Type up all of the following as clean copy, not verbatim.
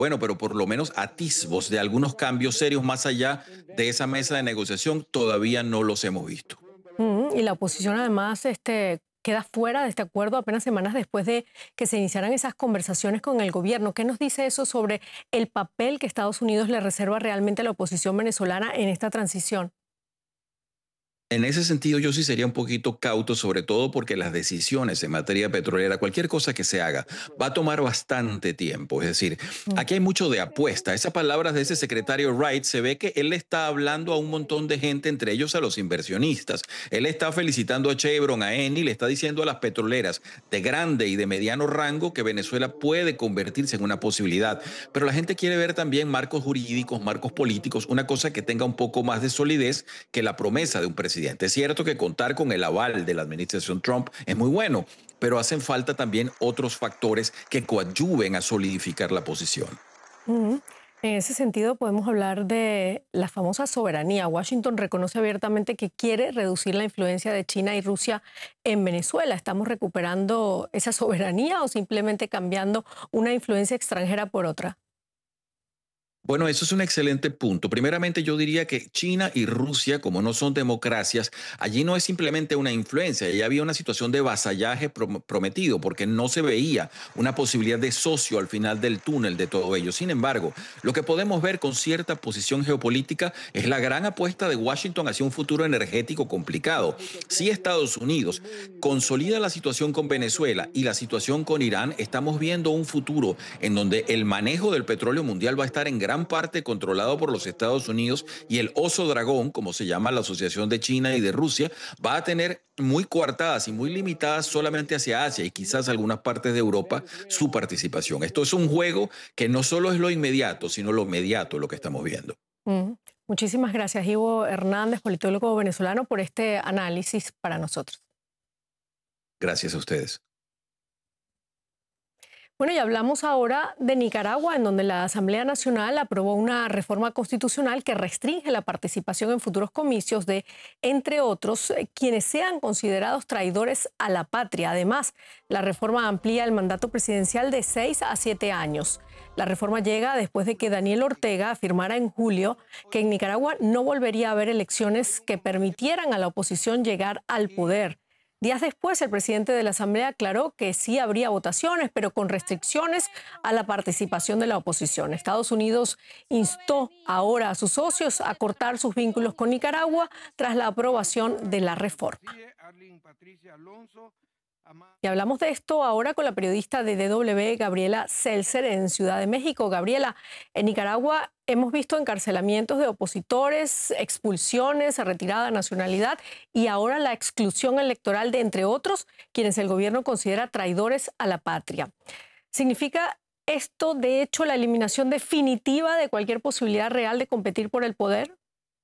Bueno, pero por lo menos atisbos de algunos cambios serios más allá de esa mesa de negociación todavía no los hemos visto. Y la oposición además queda fuera de este acuerdo apenas semanas después de que se iniciaran esas conversaciones con el gobierno. ¿Qué nos dice eso sobre el papel que Estados Unidos le reserva realmente a la oposición venezolana en esta transición? En ese sentido, yo sí sería un poquito cauto, sobre todo porque las decisiones en materia petrolera, cualquier cosa que se haga, va a tomar bastante tiempo. Es decir, Mm. aquí hay mucho de apuesta. Esas palabras de ese secretario Wright, se ve que él le está hablando a un montón de gente, entre ellos a los inversionistas. Él está felicitando a Chevron, a Eni, le está diciendo a las petroleras de grande y de mediano rango que Venezuela puede convertirse en una posibilidad. Pero la gente quiere ver también marcos jurídicos, marcos políticos, una cosa que tenga un poco más de solidez que la promesa de un presidente. Es cierto que contar con el aval de la administración Trump es muy bueno, pero hacen falta también otros factores que coadyuven a solidificar la posición. Ujú. En ese sentido, podemos hablar de la famosa soberanía. Washington reconoce abiertamente que quiere reducir la influencia de China y Rusia en Venezuela. ¿Estamos recuperando esa soberanía o simplemente cambiando una influencia extranjera por otra? Bueno, eso es un excelente punto. Primeramente, yo diría que China y Rusia, como no son democracias, allí no es simplemente una influencia, allí había una situación de vasallaje prometido, porque no se veía una posibilidad de socio al final del túnel de todo ello. Sin embargo, lo que podemos ver con cierta posición geopolítica es la gran apuesta de Washington hacia un futuro energético complicado. Si Estados Unidos consolida la situación con Venezuela y la situación con Irán, estamos viendo un futuro en donde el manejo del petróleo mundial va a estar en gran parte controlado por los Estados Unidos y el oso dragón, como se llama la Asociación de China y de Rusia, va a tener muy coartadas y muy limitadas solamente hacia Asia y quizás algunas partes de Europa su participación. Esto es un juego que no solo es lo inmediato, sino lo mediato lo que estamos viendo. Mm. Muchísimas gracias, Ivo Hernández, politólogo venezolano, por este análisis para nosotros. Gracias a ustedes. Bueno, y hablamos ahora de Nicaragua, en donde la Asamblea Nacional aprobó una reforma constitucional que restringe la participación en futuros comicios de, entre otros, quienes sean considerados traidores a la patria. Además, la reforma amplía el mandato presidencial de 6 a 7 años. La reforma llega después de que Daniel Ortega afirmara en julio que en Nicaragua no volvería a haber elecciones que permitieran a la oposición llegar al poder. Días después, el presidente de la Asamblea aclaró que sí habría votaciones, pero con restricciones a la participación de la oposición. Estados Unidos instó ahora a sus socios a cortar sus vínculos con Nicaragua tras la aprobación de la reforma. Y hablamos de esto ahora con la periodista de DW, Gabriela Seltzer, en Ciudad de México. Gabriela, en Nicaragua hemos visto encarcelamientos de opositores, expulsiones, retirada de nacionalidad y ahora la exclusión electoral de, entre otros, quienes el gobierno considera traidores a la patria. ¿Significa esto, de hecho, la eliminación definitiva de cualquier posibilidad real de competir por el poder?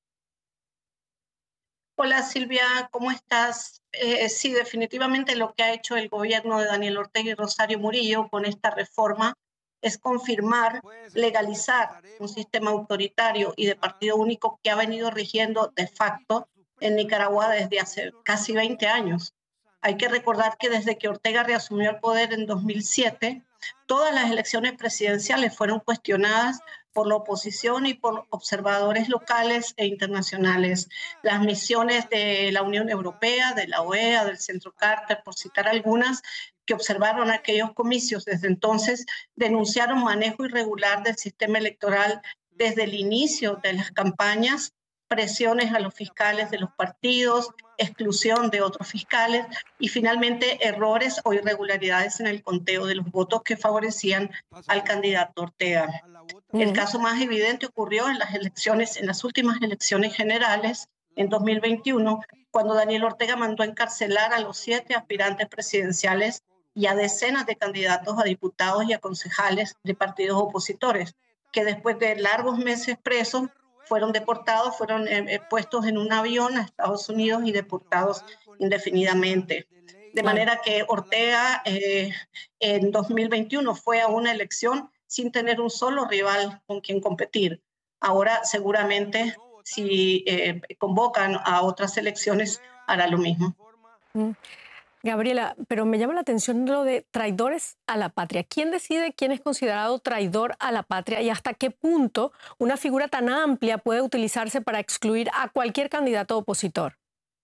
Hola Silvia, ¿cómo estás? Sí, definitivamente lo que ha hecho el gobierno de Daniel Ortega y Rosario Murillo con esta reforma es confirmar, legalizar un sistema autoritario y de partido único que ha venido rigiendo de facto en Nicaragua desde hace casi 20 años. Hay que recordar que desde que Ortega reasumió el poder en 2007, todas las elecciones presidenciales fueron cuestionadas por la oposición y por observadores locales e internacionales. Las misiones de la Unión Europea, de la OEA, del Centro Carter, por citar algunas, que observaron aquellos comicios desde entonces, denunciaron manejo irregular del sistema electoral desde el inicio de las campañas, presiones a los fiscales de los partidos, exclusión de otros fiscales y finalmente errores o irregularidades en el conteo de los votos que favorecían al candidato Ortega. El Mm. caso más evidente ocurrió en las elecciones, en las últimas elecciones generales en 2021, cuando Daniel Ortega mandó encarcelar a los 7 aspirantes presidenciales y a decenas de candidatos a diputados y a concejales de partidos opositores, que después de largos meses presos fueron deportados, fueron puestos en un avión a Estados Unidos y deportados indefinidamente. De Claro. manera que Ortega en 2021 fue a una elección sin tener un solo rival con quien competir. Ahora seguramente si convocan a otras elecciones hará lo mismo. Mm. Gabriela, pero me llama la atención lo de traidores a la patria. ¿Quién decide quién es considerado traidor a la patria y hasta qué punto una figura tan amplia puede utilizarse para excluir a cualquier candidato opositor?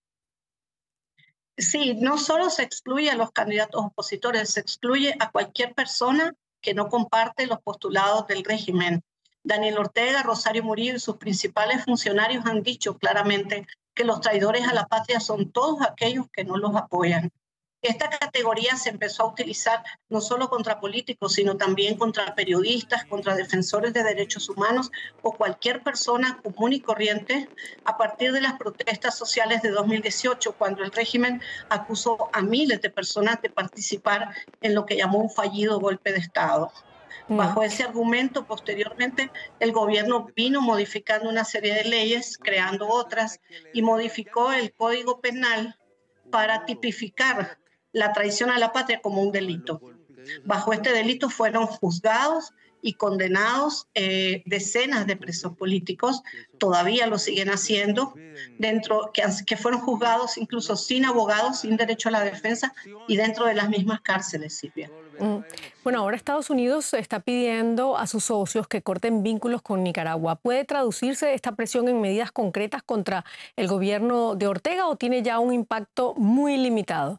Sí, no solo se excluye a los candidatos opositores, se excluye a cualquier persona que no comparte los postulados del régimen. Daniel Ortega, Rosario Murillo y sus principales funcionarios han dicho claramente que los traidores a la patria son todos aquellos que no los apoyan. Esta categoría se empezó a utilizar no solo contra políticos, sino también contra periodistas, contra defensores de derechos humanos o cualquier persona común y corriente a partir de las protestas sociales de 2018, cuando el régimen acusó a miles de personas de participar en lo que llamó un fallido golpe de Estado. Bajo ese argumento, posteriormente, el gobierno vino modificando una serie de leyes, creando otras, y modificó el Código Penal para tipificar la traición a la patria como un delito. Bajo este delito fueron juzgados y condenados decenas de presos políticos, todavía lo siguen haciendo, que fueron juzgados incluso sin abogados, sin derecho a la defensa y dentro de las mismas cárceles, Silvia. Bueno, ahora Estados Unidos está pidiendo a sus socios que corten vínculos con Nicaragua. ¿Puede traducirse esta presión en medidas concretas contra el gobierno de Ortega o tiene ya un impacto muy limitado?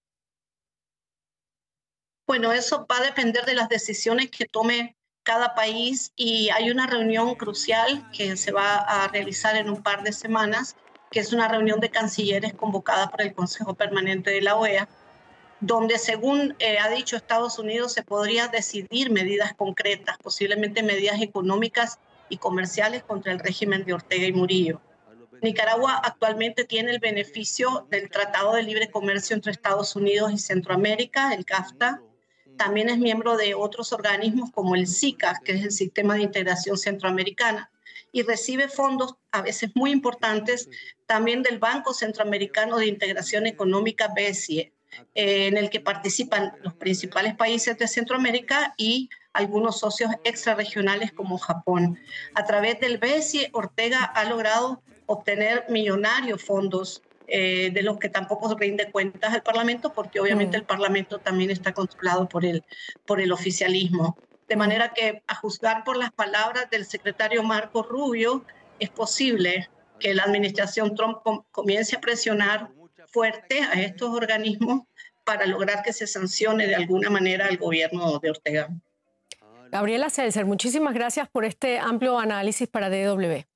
Bueno, eso va a depender de las decisiones que tome cada país y hay una reunión crucial que se va a realizar en un par de semanas, que es una reunión de cancilleres convocada por el Consejo Permanente de la OEA, donde según ha dicho Estados Unidos se podría decidir medidas concretas, posiblemente medidas económicas y comerciales contra el régimen de Ortega y Murillo. Nicaragua actualmente tiene el beneficio del Tratado de Libre Comercio entre Estados Unidos y Centroamérica, el CAFTA. También es miembro de otros organismos como el SICA, que es el Sistema de Integración Centroamericana, y recibe fondos a veces muy importantes también del Banco Centroamericano de Integración Económica, BCE, en el que participan los principales países de Centroamérica y algunos socios extrarregionales como Japón. A través del BCE, Ortega ha logrado obtener millonarios fondos de los que tampoco rinde cuentas al Parlamento, porque obviamente el Parlamento también está controlado por el oficialismo. De manera que, a juzgar por las palabras del secretario Marco Rubio, es posible que la administración Trump comience a presionar fuerte a estos organismos para lograr que se sancione de alguna manera al gobierno de Ortega. Gabriela Seltzer, muchísimas gracias por este amplio análisis para DW.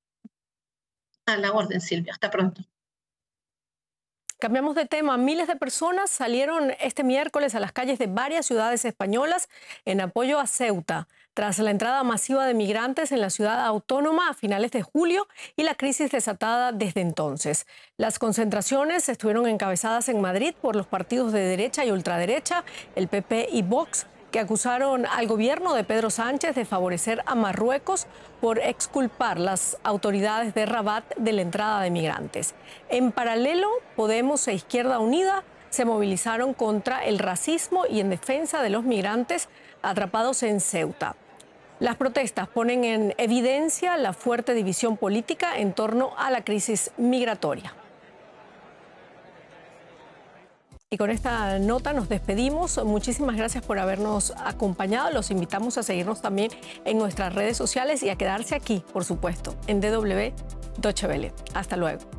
A la orden, Silvia. Hasta pronto. Cambiamos de tema. Miles de personas salieron este miércoles a las calles de varias ciudades españolas en apoyo a Ceuta, tras la entrada masiva de migrantes en la ciudad autónoma a finales de julio y la crisis desatada desde entonces. Las concentraciones estuvieron encabezadas en Madrid por los partidos de derecha y ultraderecha, el PP y Vox, que acusaron al gobierno de Pedro Sánchez de favorecer a Marruecos por exculpar las autoridades de Rabat de la entrada de migrantes. En paralelo, Podemos e Izquierda Unida se movilizaron contra el racismo y en defensa de los migrantes atrapados en Ceuta. Las protestas ponen en evidencia la fuerte división política en torno a la crisis migratoria. Y con esta nota nos despedimos. Muchísimas gracias por habernos acompañado. Los invitamos a seguirnos también en nuestras redes sociales y a quedarse aquí, por supuesto, en DW Deutsche Welle. Hasta luego.